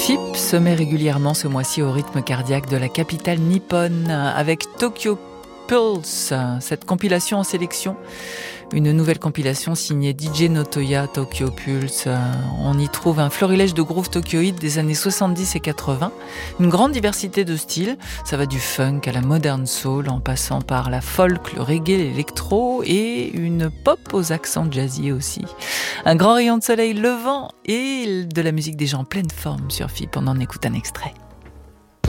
FIP se met régulièrement ce mois-ci au rythme cardiaque de la capitale nippone avec Tokyo Pulse, cette compilation en sélection. Une nouvelle compilation signée DJ Notoya Tokyo Pulse. On y trouve un florilège de grooves tokyoïdes des années 70 et 80. Une grande diversité de styles. Ça va du funk à la modern soul en passant par la folk, le reggae, l'électro et une pop aux accents jazzy aussi. Un grand rayon de soleil levant et de la musique des gens en pleine forme sur FIP. On en écoute un extrait.